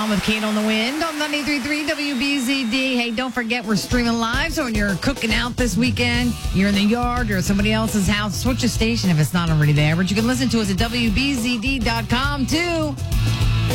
With Kate on the Wind on 93.3 WBZD. Hey, don't forget we're streaming live, so when you're cooking out this weekend, you're in the yard or somebody else's house, switch a station if it's not already there. But you can listen to us at WBZD.com too.